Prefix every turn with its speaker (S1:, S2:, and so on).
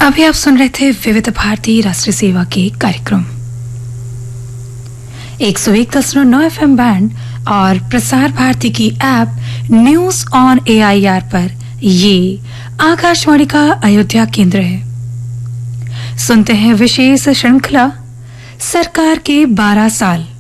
S1: अभी आप सुन रहे थे विविध भारती राष्ट्रीय सेवा के कार्यक्रम 101.9 FM बैंड और प्रसार भारती की ऐप न्यूज ऑन AIR पर ये आकाशवाणी का अयोध्या केंद्र है। सुनते हैं विशेष श्रृंखला सरकार के 12 साल।